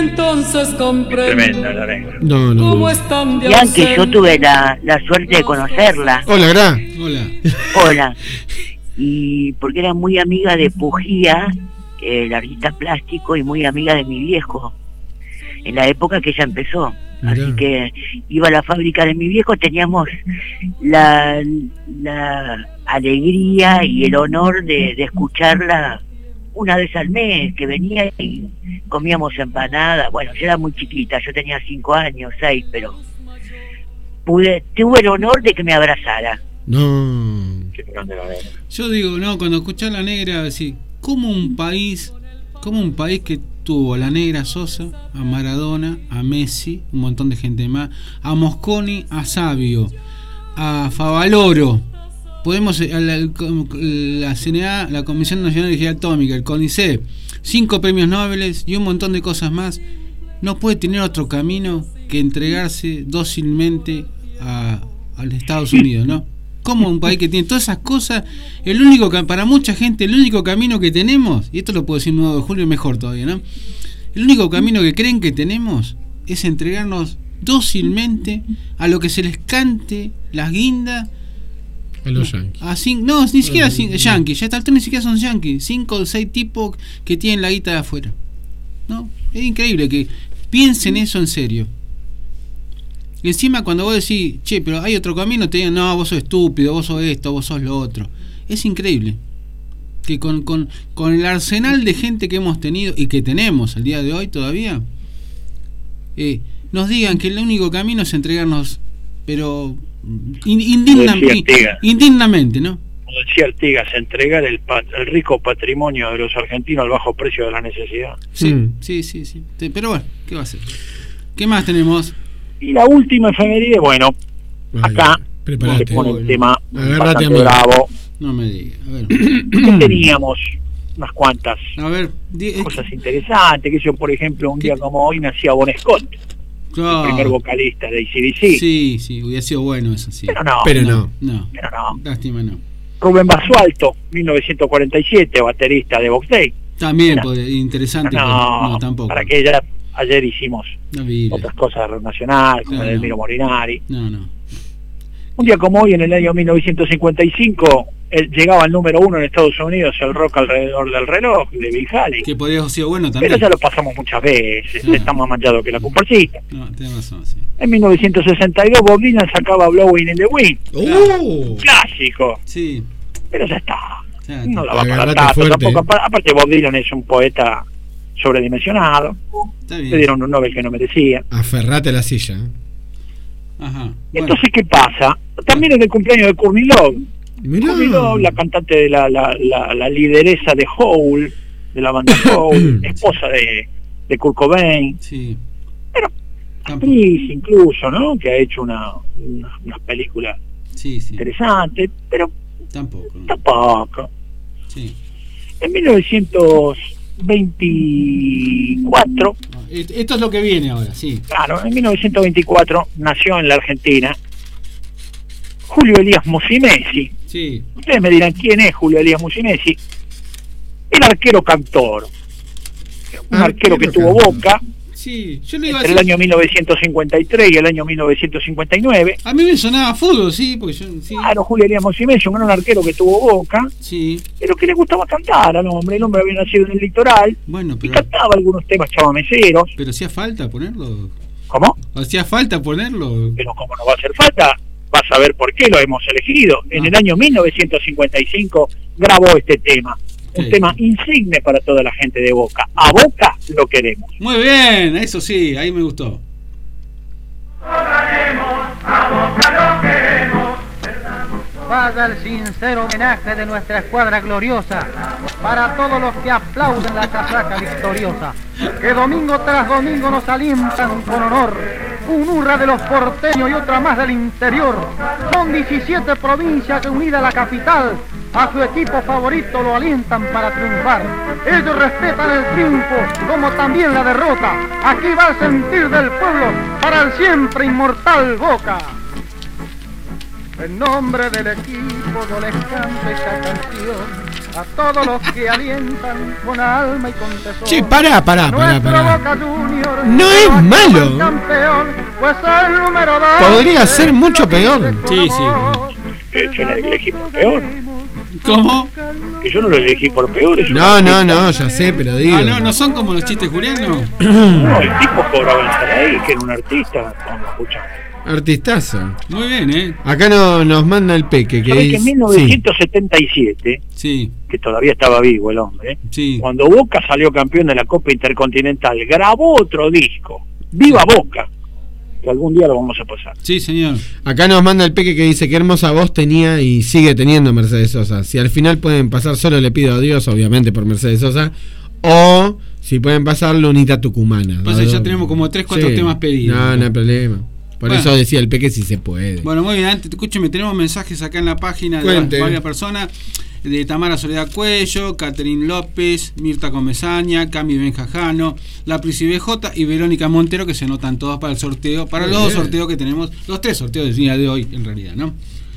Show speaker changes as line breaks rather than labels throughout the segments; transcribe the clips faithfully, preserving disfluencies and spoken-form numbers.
entonces comprendo.
Tremenda la negra.
No, no.
¿Cómo están de
Bianchi, yo
ausente?
tuve la, la suerte de conocerla.
Hola, Gra.
Hola.
Hola. Y porque era muy amiga de Pujía, el artista plástico, y muy amiga de mi viejo, en la época que ella empezó. Así
Mirá.
que iba a la fábrica de mi viejo, teníamos la, la alegría y el honor de, de escucharla una vez al mes, que venía y comíamos empanadas. Bueno, yo era muy chiquita, yo tenía cinco años, seis, pero pude, tuve el honor de que me abrazara.
No.
Qué grande la negra.
Yo digo, no, cuando escuchás la negra, decís, ¿cómo un país, cómo un país que tuvo a la negra Sosa, a Maradona, a Messi, un montón de gente más, a Mosconi, a Sabio, a Favaloro, podemos, a la, la C N A, la Comisión Nacional de Energía Atómica, el CONICET, cinco premios Nobel y un montón de cosas más, no puede tener otro camino que entregarse dócilmente a, a los Estados Unidos, ¿no? Como un país que tiene todas esas cosas, el único, para mucha gente, el único camino que tenemos, y esto lo puedo decir nueve de julio mejor todavía, ¿no? El único camino que creen que tenemos es entregarnos dócilmente a lo que se les cante las guindas
A los yankees.
a cinco, no, ni siquiera cinco, yankees, ya tal ni siquiera son yankees, cinco o seis tipos que tienen la guita de afuera, ¿no? Es increíble que piensen eso en serio. Y encima cuando vos decís, che, pero hay otro camino, te digan, no, vos sos estúpido, vos sos esto, vos sos lo otro. Es increíble que con, con, con el arsenal de gente que hemos tenido y que tenemos al día de hoy todavía, eh, nos digan que el único camino es entregarnos, pero indigna, indignamente, ¿no?
Como decía Artigas, entregar el, pat, el rico patrimonio de los argentinos al bajo precio de la necesidad.
Sí,
Mm.
sí, sí, sí. Pero bueno, ¿qué va a ser? ¿Qué más tenemos?
Y la última efeméride, bueno, acá
Preparate.
se pone el tema
Agárrate,
bastante
amigo.
bravo.
No me digas. A ver.
¿Qué teníamos? Unas cuantas
A ver. di- es
cosas interesantes, que yo, por ejemplo, un
¿Qué?
día como hoy nacía Bon Scott,
Claro.
el primer vocalista de A C D C.
Sí, sí, hubiera sido bueno eso, sí.
Pero no,
Pero no.
No,
pero no.
lástima no.
Rubén Basualto, mil novecientos cuarenta y siete, baterista de Box Day.
También
No.
podría- interesante,
No,
pero no, tampoco.
para que ya ayer hicimos
No, vi-
otras cosas de rock nacional, como
No,
el de
no.
Elmiro Morinari.
no, no.
Un día como hoy, en el año mil novecientos cincuenta y cinco, el- llegaba al número uno en Estados Unidos el rock alrededor del reloj de Bill Haley.
Que podría haber sido bueno también.
Pero ya lo pasamos muchas veces,
No.
está más manchado que la comparsita.
No, tenés razón, sí.
En mil novecientos sesenta y dos Bob Dylan sacaba Blowing in the Wind,
¡Oh!
clásico,
Sí,
pero ya está.
ya,
No la va a
Agarrate
parar tanto,
fuerte.
tampoco. Apa- Aparte Bob Dylan es un poeta sobredimensionado,
está
le
bien.
dieron un Nobel que no merecía.
Aferrate a la silla. ¿eh?
Ajá.
Y
Bueno,
entonces, ¿qué pasa? También en el cumpleaños de Courtney Love.
Mirá.
Courtney Love, la cantante de la, la, la, la lideresa de Hole, de la banda Hole, esposa de, de Kurt Cobain,
sí.
Pero,
Tampoco.
actriz incluso, ¿no? Que ha hecho una, una, unas películas
Sí, sí.
interesantes, pero
Tampoco. ¿no?
tampoco.
Sí.
En mil novecientos veinticuatro,
No, et- Esto es lo que viene ahora, sí.
claro, en mil novecientos veinticuatro nació en la Argentina Julio Elías Musinesi.
Sí.
Ustedes me dirán quién es Julio Elías Musinesi. El arquero Cantor, un arquero que tuvo
Cantor.
Boca
Sí, yo le iba a
entre el
decir.
año mil novecientos cincuenta y tres y el año mil novecientos cincuenta y nueve.
A mí me sonaba fútbol, sí, porque yo. Sí.
Claro, Julio Elías Musinesi, un gran arquero que tuvo Boca,
Sí.
pero que le gustaba cantar al hombre. El hombre había nacido en el litoral
Bueno,
y
pero.
cantaba algunos temas chavameceros.
Pero hacía falta ponerlo.
¿Cómo?
Hacía falta ponerlo.
Pero como no va a hacer falta, vas a ver por qué lo hemos elegido. En
Ah.
el año mil novecientos cincuenta y cinco grabó este tema, un
Sí.
tema insigne para toda la gente de Boca. A Boca lo queremos.
Muy bien, eso sí, ahí me gustó.
Vaya el sincero homenaje de nuestra escuadra gloriosa para todos los que aplauden la casaca victoriosa, que domingo tras domingo nos alientan con honor. Un hurra de los porteños y otra más del interior. Son diecisiete provincias que, unida a la capital, a su equipo favorito lo alientan para triunfar. Ellos respetan el triunfo como también la derrota. Aquí va el sentir del pueblo para el siempre inmortal Boca. En nombre del equipo yo les canto esta canción, a todos los que alientan con alma y con tesón.
Che, pará, pará, pará,
Nuestro
pará.
Boca Juniors
No es
va
malo.
como campeón, pues el número dos
Podría ser mucho peor.
Sí, sí.
Eh, yo no lo elegí por peor.
¿Cómo?
Que yo no lo elegí por peor. es
No,
una
no,
fiesta.
no, ya sé, pero digo.
Ah, no, no son como los chistes julianos.
No, el tipo cobraba el salario, que era un artista. Vamos, escucha.
Artistazo.
Muy bien, ¿eh?
Acá no, nos manda el Peque que
¿Sabés que
dice.
en mil novecientos setenta y siete,
Sí,
que todavía estaba vivo el hombre,
sí.
cuando Boca salió campeón de la Copa Intercontinental, grabó otro disco, Viva Boca, que algún día lo vamos a pasar.
Sí, señor.
Acá nos manda el Peque que dice: qué hermosa voz tenía y sigue teniendo Mercedes Sosa. Si al final pueden pasar, solo le pido a Dios, obviamente por Mercedes Sosa. O si pueden pasar, Lunita Tucumana.
Pasa que ya tenemos como tres, cuatro temas pedidos.
No, no hay problema. Por
Bueno.
eso decía el Peque si se puede.
Bueno, muy bien, antes, escúcheme, tenemos mensajes acá en la página
Cuente.
de varias personas, de Tamara Soledad Cuello, Catherine López, Mirta Comesaña, Cami Benjajano, La Prisi B J y Verónica Montero, que se anotan todas para el sorteo, para
Muy
los dos
bien.
sorteos que tenemos, los tres sorteos del día de hoy, en realidad, ¿no?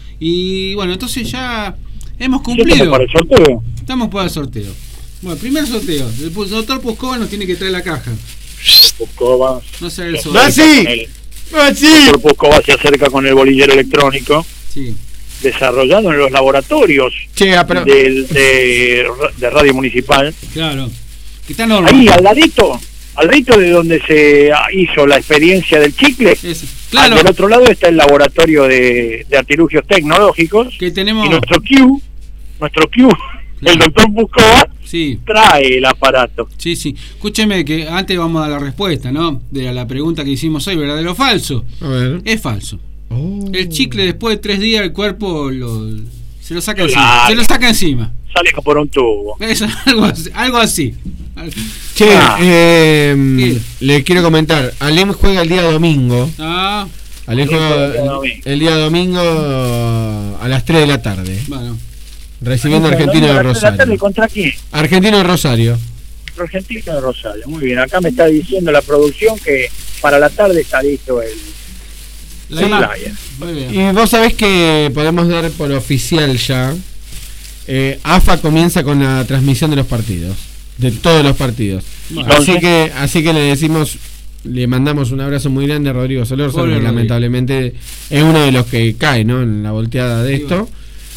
Y bueno, entonces ya hemos
¿Ya estamos
cumplido.
para el sorteo?
Estamos para el sorteo. Bueno, primer sorteo. El doctor Puscova nos tiene que traer la caja.
Puscova.
No sea el
se
sol.
¡Va,
acerca
sí!
con el-
¡Ah, sí!
doctor Puscova se acerca con el bolillero electrónico,
Sí.
desarrollado en los laboratorios
Che, ah, pero.
del- de, de Radio Municipal.
Claro. Que está normal.
Ahí, al ladito, al ladito de donde se hizo la experiencia del chicle,
Ese. Claro.
del otro lado está el laboratorio de, de artilugios tecnológicos,
Que tenemos.
y nuestro Q, nuestro Q, el doctor Puscova,
Sí.
trae el aparato.
Sí, sí. Escúcheme que antes vamos a dar la respuesta, ¿no? De la pregunta que hicimos hoy, ¿verdadero o falso?
A ver.
Es falso.
Oh.
El chicle después de tres días el cuerpo lo, se lo saca
Claro.
encima. Se lo saca encima.
Sale por un tubo.
Es algo así. Algo así.
Che,
Ah.
eh,
¿Qué?
le quiero comentar. Alem juega el día domingo.
Ah,
Alem
Alem juega
juega
el día
el,
domingo.
el día domingo a las tres de la tarde.
bueno.
Recibiendo a Argentino de
¿La tarde
Rosario.
contra quién?
Argentino de Rosario.
Argentino de Rosario. Muy bien, acá me está diciendo la producción que para la tarde está listo el,
La
el
ima-
flyer.
Muy bien.
Y vos sabés que podemos dar por oficial ya. Eh, A F A comienza con la transmisión de los partidos. De todos los partidos.
Bueno.
Así que, así que le decimos, le mandamos un abrazo muy grande a Rodrigo Solórzano,
Pobre
que
Rodrigo.
lamentablemente es uno de los que cae, ¿no? En la volteada de
Sí,
esto.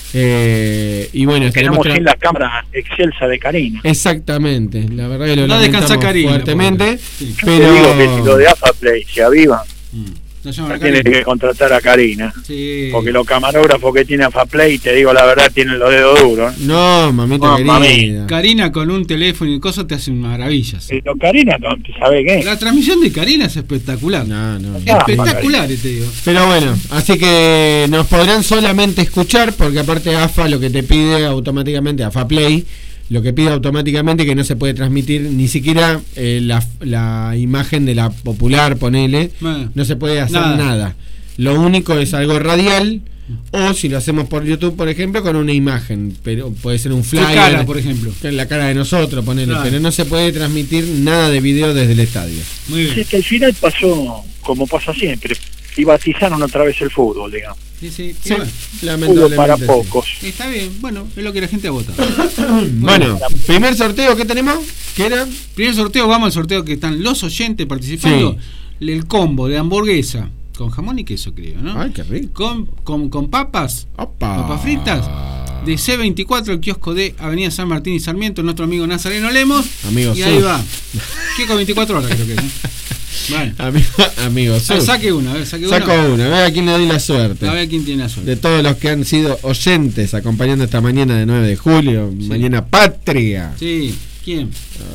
Eh, y bueno, estaremos
Tenemos
tra-
en la cámara excelsa de Karina.
Exactamente, la verdad que lo
No descansa
lamentamos
Karina,
fuertemente,
pobre. Sí.
Yo
pero
te digo que si lo de AFA Play se aviva,
Mm. La llama
la
la
tiene
Karina.
que contratar a Karina.
Sí.
Porque los camarógrafos que tiene AFA Play, te digo la verdad, tienen los dedos duros. ¿eh?
no, mamita
No,
querida.
mami.
Karina con un teléfono y cosas te hacen maravillas.
Pero Karina, no, ¿sabe qué?
La transmisión de Karina es espectacular.
No, no.
Ah,
Espectacular, te digo.
Pero bueno, así que nos podrán solamente escuchar, porque aparte A F A lo que te pide automáticamente, A F A Play, lo que pide automáticamente que no se puede transmitir ni siquiera eh, la, la imagen de la popular, ponele,
Bueno,
no se puede hacer
nada.
nada. Lo único es algo radial, o si lo hacemos por YouTube, por ejemplo, con una imagen, pero puede ser un
Su
flyer,
cara, por ejemplo.
en la cara de nosotros, ponele,
Claro.
pero no se puede transmitir nada de video desde el estadio.
Muy
Sí,
bien.
que al final pasó como pasa siempre, privatizaron otra vez el fútbol, digamos.
Sí, sí. Y
Sí,
bueno,
Fútbol
lamentablemente.
para
sí.
pocos.
está bien. Bueno, es lo que la gente ha votado.
Bueno, primer sorteo que tenemos, ¿qué era?
Primer sorteo, vamos al sorteo que están los oyentes participando. El combo de hamburguesa con jamón y queso, creo, ¿no?
Ay, qué rico.
Con, con, con papas,
Opa.
papas fritas, de C veinticuatro, el kiosco de Avenida San Martín y Sarmiento, nuestro amigo Nazareno Lemos.
Amigo
y ahí
Sus.
va. Kiosco veinticuatro horas, creo que es. ¿eh? Bueno.
Amigo, amigo,
Ah,
Sus.
saque una, a ver, saque
Saco
una.
una, a ver a quién le doy la suerte.
A ver quién tiene la suerte.
De todos los que han sido oyentes acompañando esta mañana de nueve de julio,
Sí.
mañana patria.
Sí, ¿quién?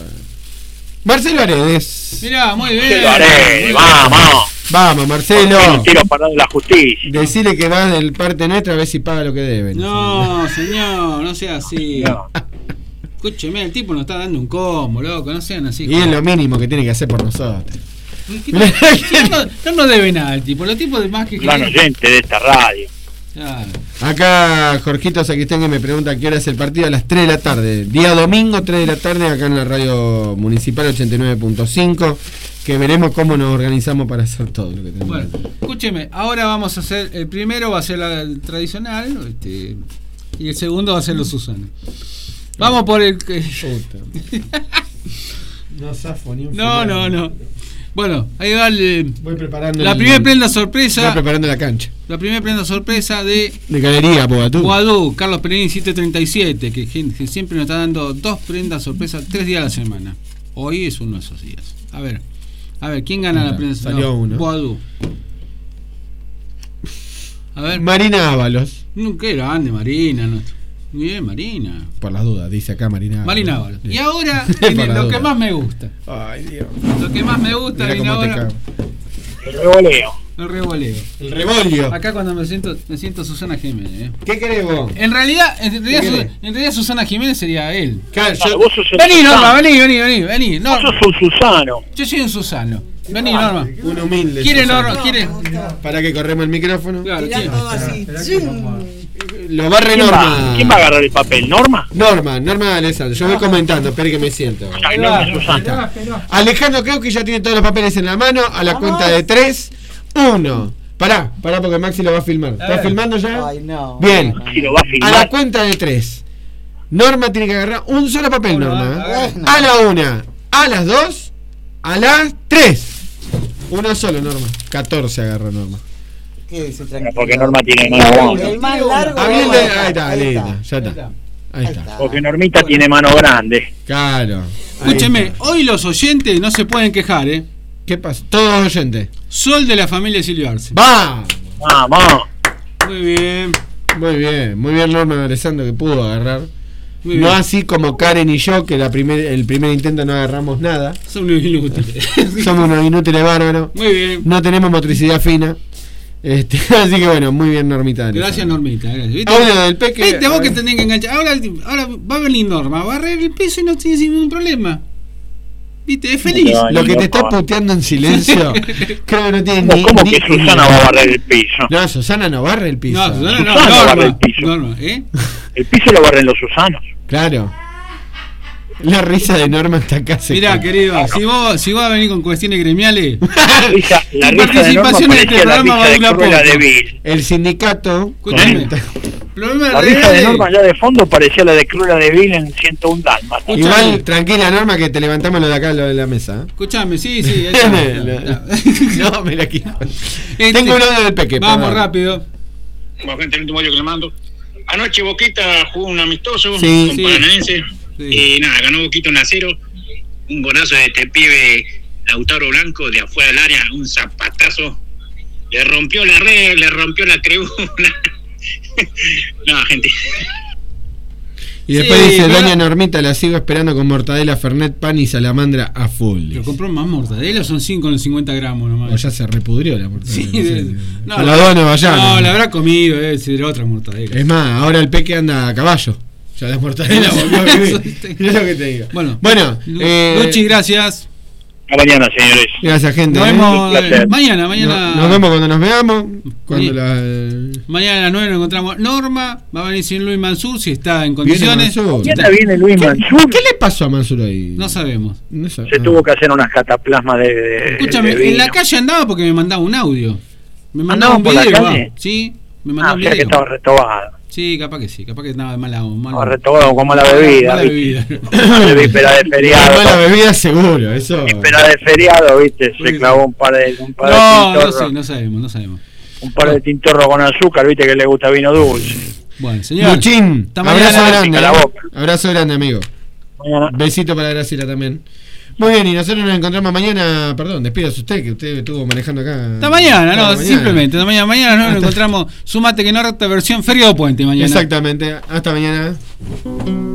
Marcelo Aredes.
Mirá, muy bien.
Se lo haré,
Muy bien.
vamos.
Vamos, Marcelo.
Un tiro para la justicia.
Decile que vas del parte nuestra a ver si paga lo que deben.
No, señor, no sea así.
No.
Escúcheme, el tipo nos está dando un combo, loco, no sean así.
Y es lo mínimo que tiene que hacer por nosotros.
¿Qué no, si no, no nos debe nada el tipo, los tipos de más que
Gran oyente de esta radio.
Claro.
Acá Jorgito Sacristán que me pregunta a qué hora es el partido, a las tres de la tarde. Día domingo, tres de la tarde, acá en la radio municipal ochenta y nueve punto cinco. Que veremos cómo nos organizamos para hacer todo lo que tenemos.
Bueno, escúcheme, ahora vamos a hacer, el primero va a ser la- el tradicional, este, y el segundo va a ser los Susana. Vamos por el.
Puta. No zafo ni un
No, no, no. Bueno, ahí va el,
Voy preparando
la
el-
primera prenda sorpresa.
Voy preparando la cancha.
La primera prenda sorpresa de
De galería, Bogatú.
Guadú, Carlos Perini siete treinta y siete, que, que siempre nos está dando dos prendas sorpresas tres días a la semana. Hoy es uno de esos días. A ver, a ver, ¿quién gana
Ahí
la
está,
prenda
salió uno.
Guadú. A ver.
Marina Ábalos.
No, qué grande, Marina. No. Muy bien, Marina.
Por las dudas, dice acá Marina Ábalos.
Marina Ábalos.
Sí.
Y ahora
Por
viene
las
lo
dudas.
que más me gusta.
Ay, Dios.
Lo que más me gusta
Mira
viene
cómo te
ahora.
cago.
El revoleo.
El revoleo.
El revolio.
Acá cuando me siento, me siento Susana Jiménez. ¿eh?
¿Qué querés vos?
En realidad, en realidad,
¿Qué
Su-
querés?
en realidad Susana Jiménez sería él.
Claro, yo-
Claro, vos sos el
Vení,
Susano.
Norma, vení, vení, vení, vení.
Vos
Norma.
sos un Susano.
Yo soy un Susano. Vení, Norma.
un humilde.
¿Quiere
Susana.
Norma? ¿Quiere?
Para que corremos el micrófono.
Claro,
Mirá
¿quiere?
todo así.
Lo barre
¿Quién va,
Norma.
¿Quién va a agarrar el papel? ¿Norma?
Norma, Norma Alessandro. Yo voy comentando, espere que me siento.
Ay, Norma Susana.
Alejandro creo que ya tiene todos los papeles en la mano. A la cuenta de tres, uno. Pará, pará porque Maxi lo va a filmar. ¿Estás filmando ya?
Ay, no.
Bien.
Si lo va a
A la
filmar.
cuenta de tres. Norma tiene que agarrar un solo papel, Norma. ¿eh?
Bueno.
A la una, a las dos, a las tres. Uno solo, Norma. catorce agarró Norma.
Quédese tranquilo.
Porque Norma tiene mano
El
grande.
más largo.
Ah, bien,
ahí
ahí está,
ahí
linda.
está.
Ya está. Ahí está.
Porque Normita tiene mano grande.
Claro. Ahí
Escúcheme,
está.
hoy los oyentes no se pueden quejar, ¿eh?
¿Qué pasa? Todos oyentes.
Sol de la familia Silvio Arce.
¡Va!
Vamos.
Muy bien.
Muy bien, muy bien Norma Alessandro que pudo agarrar.
Muy
No
bien.
así como Karen y yo, que la primer, el primer intento no agarramos nada.
Son unos inútiles.
Somos unos inútiles bárbaros.
Muy bien.
No tenemos motricidad fina. Este, así que bueno, muy bien Normita.
Gracias, Normita. Gracias. ¿Viste?
Habla del peque.
Viste, vos que tenés que enganchar. Ahora, ahora va a venir Norma, va a barrer el piso y no tiene ningún problema. Viste, es feliz.
No,
Lo que te está
Norma.
puteando en silencio, creo que no tiene
¿Cómo,
ni.
cómo
ni-
que Susana va a barrer el piso?
No, Susana no barre el piso.
No, Susana no,
Susana barre
Norma.
el piso.
Norma, ¿eh?
El piso lo barren los Susanos.
Claro. La risa de Norma está acá. se
Mirá,
escucha.
querido, si vos, si vos vas a venir con cuestiones gremiales,
La risa, la
Tu
risa de Norma
participación en este
parecía la
programa va a
risa de
durar
Cruella
poco.
de Vil.
El sindicato.
escúchame.
comenta-
problema
La
de
risa de
redes.
Norma allá de fondo parecía la de Cruella de Vil en ciento uno Dálmatas.
Igual, tranquila Norma, que te levantamos lo de acá, lo de la mesa. ¿eh?
Escuchame, sí, sí. ahí está.
No, me la quito.
Este,
Tengo un audio del peque.
Vamos
perdón.
rápido.
Bueno, gente, el último audio que le mando. Anoche Boquita jugó un amistoso
Sí.
con
Sí.
Paranaense.
Sí.
Y nada, ganó Boquita un a cero. Un golazo de este pibe Lautaro Blanco de afuera del área, un zapatazo. Le rompió la red, le rompió la tribuna. No, gente.
Y después
Sí,
dice,
pero-
doña Normita, la sigo esperando con mortadela, fernet, pan y salamandra a full.
Pero compró más mortadela, son cinco con cincuenta gramos nomás.
O ya se repudrió la mortadela.
Sí,
no sé.
de-
A
no,
la aduana vaya.
No, la habrá comido, eh, si era otra mortadela.
Es más, ahora el peque anda a caballo. Ya la mortadela volvió a vivir. Mirá lo que te digo.
Bueno,
Bueno,
Lu-
eh,
Luchi, gracias.
Hasta mañana, señores.
gracias gente.
Nos
¿eh?
vemos
Un placer.
eh, mañana, mañana.
No- nos vemos cuando nos veamos. Cuando
Sí.
la.
Mañana a las nueve nos encontramos. Norma, va a venir sin Luis Mansur si está en
Viene
condiciones.
Mansur.
Mañana viene Luis Mansur.
¿Qué le pasó a Mansur ahí?
No sabemos.
No sé.
Se
Ah.
tuvo que hacer unas cataplasmas de, de
Escúchame,
de
en la
vino.
calle andaba porque me mandaba un audio. Me mandaba
¿Andaba
un
por la
video.
calle?
ah, Sí, me
Ah,
mandaba
o
un
sea que
video.
estaba retobado.
Sí, capaz que sí, capaz que nada de mala mala-
Estaba retobado como la bebida.
mala
¿viste?
bebida.
De víspera de
La
feriado.
mala bebida seguro, eso.
Víspera de feriado, viste,
Muy
se clavó un par de, un par de
No, no
tintorros.
sé, no sabemos, no sabemos.
Un par de tintorros con azúcar, viste que le gusta vino dulce.
Bueno, señor.
Luchín,
Hasta
abrazo
mañana.
grande.
Pica la
¿eh?
boca.
Abrazo grande, amigo.
Mañana.
Besito para Graciela también. Muy bien, y nosotros nos encontramos mañana. Perdón, despídase usted, que usted estuvo manejando acá.
Hasta mañana, no,
Hasta mañana.
simplemente. Hasta mañana, mañana no, nos
Hasta-
encontramos. Sumate que no resta versión feriado puente mañana.
Exactamente. Hasta mañana.